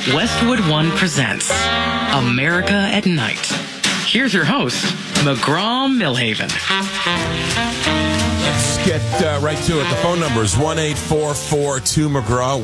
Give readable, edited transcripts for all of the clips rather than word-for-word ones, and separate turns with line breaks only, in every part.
Westwood One presents America at Night. Here's your host, McGraw-Milhaven.
Let's get right to it. The phone number is 1-844-2-McGraw,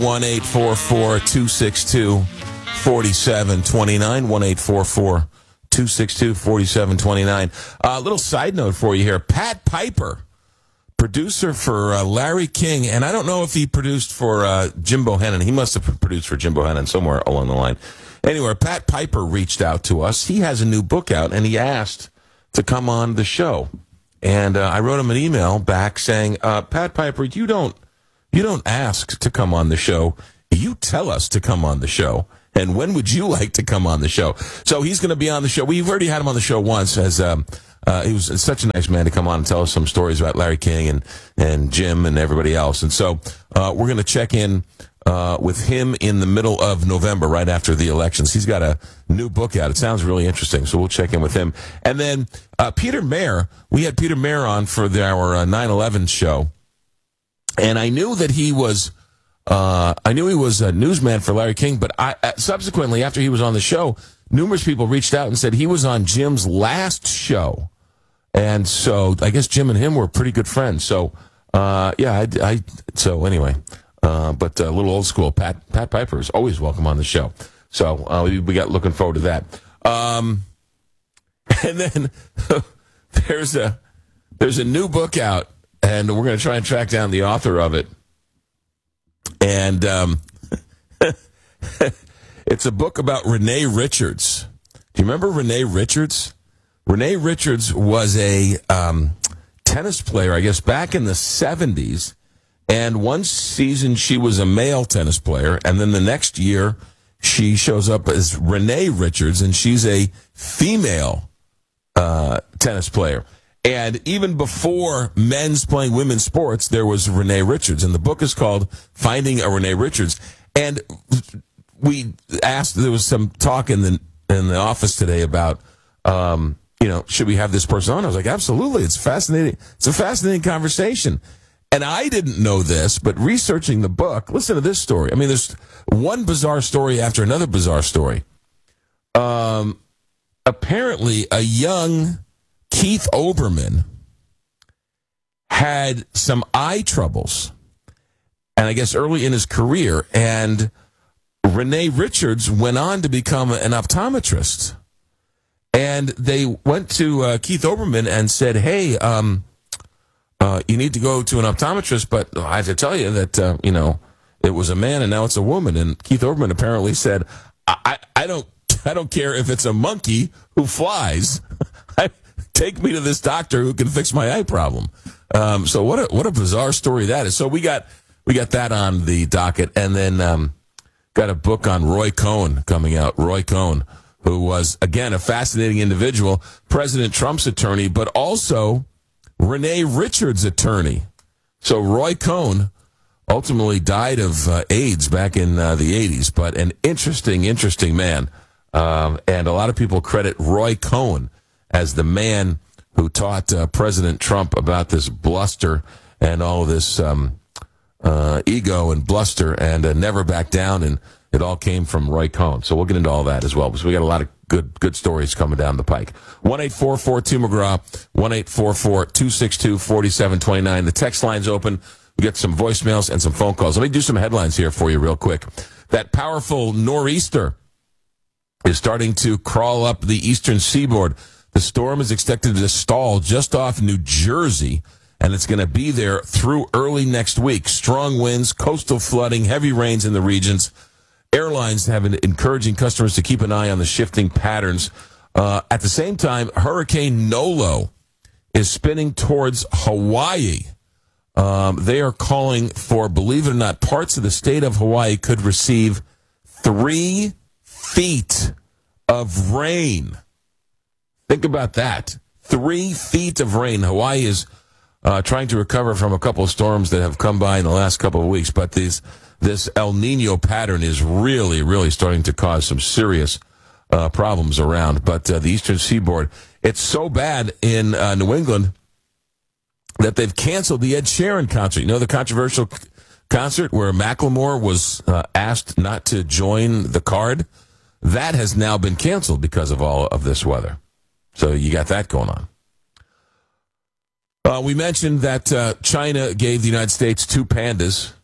1-844-262-4729, 1-844-262-4729. A little side note for you here. Pat Piper, producer for Larry King, and I don't know if he produced for Jim Bohannon. He must have produced for Jim Bohannon somewhere along the line. Anyway, Pat Piper reached out to us. He has a new book out, and he asked to come on the show. And I wrote him an email back saying, Pat Piper, you don't ask to come on the show. You tell us to come on the show. And when would you like to come on the show? So he's going to be on the show. We've already had him on the show once as he was such a nice man to come on and tell us some stories about Larry King and Jim and everybody else. And so we're going to check in with him in the middle of November, right after the elections. He's got a new book out. It sounds really interesting, so we'll check in with him. And then Peter Mayer, we had Peter Mayer on for our 9/11 show, and I knew that he was a newsman for Larry King, but subsequently, after he was on the show, numerous people reached out and said he was on Jim's last show. And so I guess Jim and him were pretty good friends. So, so anyway, but a little old school. Pat Piper is always welcome on the show. So we got looking forward to that. And then there's a new book out, and we're going to try and track down the author of it. And it's a book about Renee Richards. Do you remember Renee Richards? Renee Richards was a tennis player, I guess, back in the 70s. And one season she was a male tennis player, and then the next year she shows up as Renee Richards, and she's a female tennis player. And even before men's playing women's sports, there was Renee Richards. And the book is called Finding a Renee Richards. And we asked, there was some talk in the office today about, should we have this person on? I was like, absolutely. It's fascinating. It's a fascinating conversation. And I didn't know this, but researching the book, listen to this story. I mean, there's one bizarre story after another bizarre story. Apparently, a young Keith Olbermann had some eye troubles, and I guess early in his career, and Renee Richards went on to become an optometrist. And they went to Keith Olbermann and said, hey, you need to go to an optometrist, but I have to tell you that, it was a man and now it's a woman. And Keith Olbermann apparently said, I don't care if it's a monkey who flies. Take me to this doctor who can fix my eye problem. So what a bizarre story that is. So we got that on the docket, and then got a book on Roy Cohn coming out. Roy Cohn, who was, again, a fascinating individual, President Trump's attorney, but also Renee Richards' attorney. So Roy Cohn ultimately died of AIDS back in the 80s, but an interesting man. And a lot of people credit Roy Cohn as the man who taught President Trump about this bluster and all this ego and bluster and never back down, and it all came from Roy Cohn. So we'll get into all that as well, because we got a lot of good stories coming down the pike. 1-844-2-McGraw, 1-844-262-4729. The text line's open. We get some voicemails and some phone calls. Let me do some headlines here for you real quick. That powerful nor'easter is starting to crawl up the eastern seaboard. The storm is expected to stall just off New Jersey, and it's going to be there through early next week. Strong winds, coastal flooding, heavy rains in the regions. Airlines have been encouraging customers to keep an eye on the shifting patterns. At the same time, Hurricane Nolo is spinning towards Hawaii. They are calling for, believe it or not, parts of the state of Hawaii could receive 3 feet of rain. Think about that. 3 feet of rain. Hawaii is trying to recover from a couple of storms that have come by in the last couple of weeks, but this El Nino pattern is really starting to cause some serious problems around. But the eastern seaboard, it's so bad in New England that they've canceled the Ed Sheeran concert. You know, the controversial concert where Macklemore was asked not to join the card, that has now been canceled because of all of this weather. So you got that going on. We mentioned that China gave the United States 2 pandas,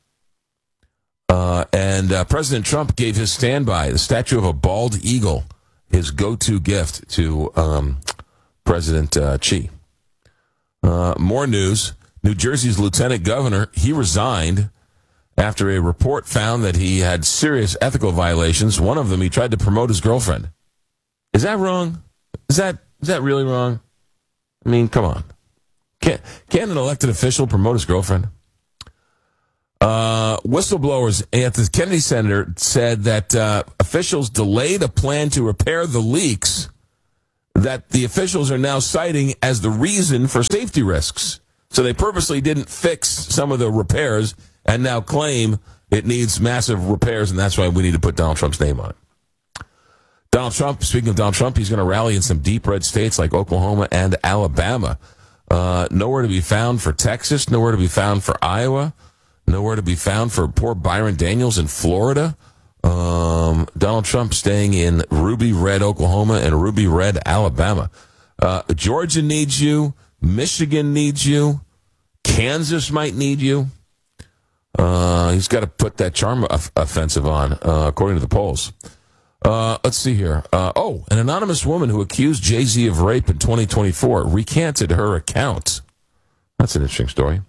and President Trump gave his standby, the statue of a bald eagle, his go-to gift to President Xi. More news. New Jersey's lieutenant governor, he resigned after a report found that he had serious ethical violations. One of them, he tried to promote his girlfriend. Is that wrong? Is that really wrong? I mean, come on. Can an elected official promote his girlfriend? Whistleblowers at the Kennedy Center said that officials delayed a plan to repair the leaks that the officials are now citing as the reason for safety risks. So they purposely didn't fix some of the repairs and now claim it needs massive repairs, and that's why we need to put Donald Trump's name on it. Donald Trump, speaking of Donald Trump, he's going to rally in some deep red states like Oklahoma and Alabama. Nowhere to be found for Texas, nowhere to be found for Iowa, nowhere to be found for poor Byron Daniels in Florida. Donald Trump staying in ruby red Oklahoma and ruby red Alabama. Georgia needs you. Michigan needs you. Kansas might need you. He's got to put that charm offensive on, according to the polls. Let's see here. An anonymous woman who accused Jay-Z of rape in 2024 recanted her account. That's an interesting story.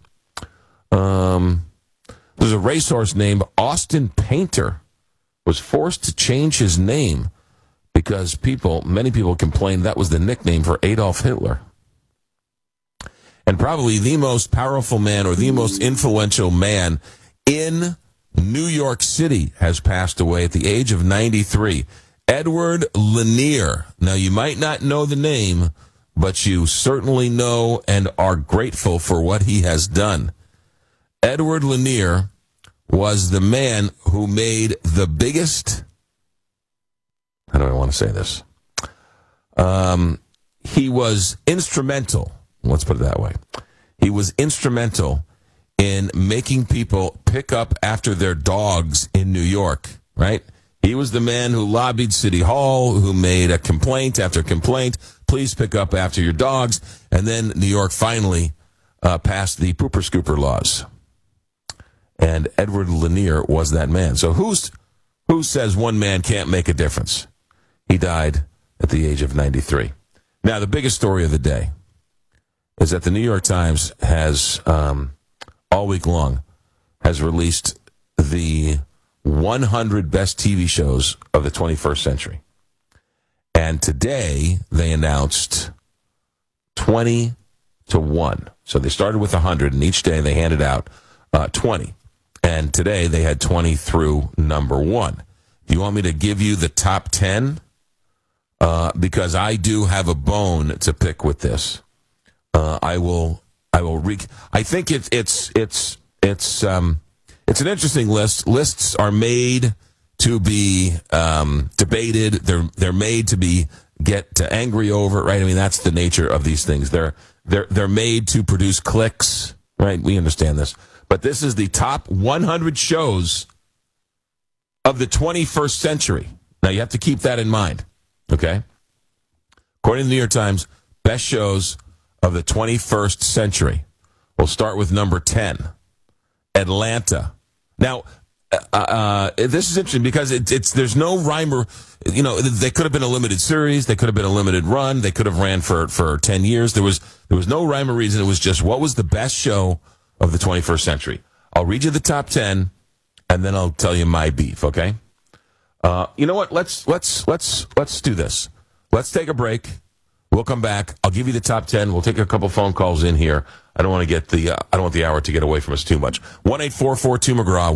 There's a racehorse named Austin Painter was forced to change his name because many people complained that was the nickname for Adolf Hitler. And probably the most powerful man or the most influential man in New York City has passed away at the age of 93. Edward Lanier. Now, you might not know the name, but you certainly know and are grateful for what he has done. Edward Lanier was the man who made the biggest... How do I want to say this? He was instrumental. Let's put it that way. He was instrumental in making people pick up after their dogs in New York, right? He was the man who lobbied City Hall, who made a complaint after complaint, please pick up after your dogs, and then New York finally passed the pooper scooper laws. And Edward Lanier was that man. So who says one man can't make a difference? He died at the age of 93. Now, the biggest story of the day is that the New York Times has, all week long, has released the 100 best TV shows of the 21st century. And today, they announced 20 to 1. So they started with 100, and each day they handed out 20. And today, they had 20 through number 1. Do you want me to give you the top 10? Because I do have a bone to pick with this. I think it's an interesting list. Lists are made to be debated. They're made to get angry over, right? I mean, that's the nature of these things. They're made to produce clicks, right? We understand this. But this is the top 100 shows of the 21st century. Now, you have to keep that in mind, okay? According to the New York Times, best shows of the 21st century. We'll start with number 10, Atlanta. Now, this is interesting because there's no rhyme or, they could have been a limited series, they could have been a limited run, they could have ran for 10 years. There was no rhyme or reason. It was just what was the best show of the 21st century. I'll read you the top 10, and then I'll tell you my beef. Okay? You know what? Let's do this. Let's take a break. We'll come back. I'll give you the top 10. We'll take a couple phone calls in here. I don't want the hour to get away from us too much. 1-844-2-McGraw,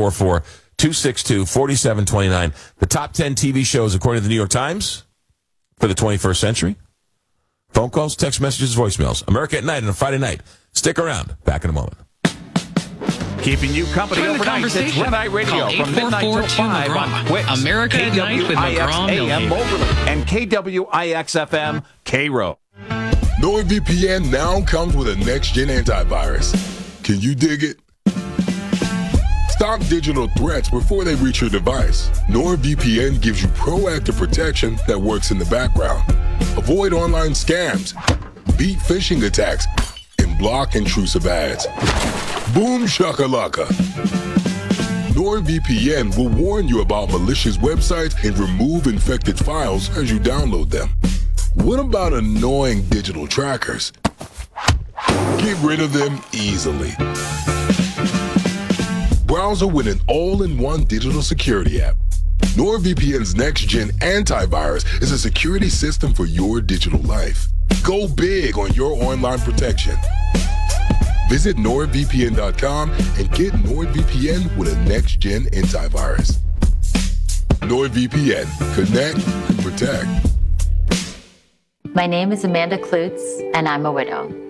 1-844-262-4729. The top 10 TV shows according to the New York Times for the 21st century. Phone calls, text messages, voicemails. America at Night on a Friday night. Stick around. Back in a moment.
Keeping you company overnight. It's Red Eye Radio from midnight till 5 on Twix,
America at Night with McGraw
AM Moberly, and KWIX-FM K-Row.
NordVPN now comes with a next-gen antivirus. Can you dig it? Stop digital threats before they reach your device. NordVPN gives you proactive protection that works in the background. Avoid online scams, beat phishing attacks, and block intrusive ads. Boom shakalaka. NordVPN will warn you about malicious websites and remove infected files as you download them. What about annoying digital trackers? Get rid of them easily. Browser with an all-in-one digital security app. NordVPN's next-gen antivirus is a security system for your digital life. Go big on your online protection. Visit NordVPN.com and get NordVPN with a next-gen antivirus. NordVPN. Connect and protect.
My name is Amanda Klutz, and I'm a widow.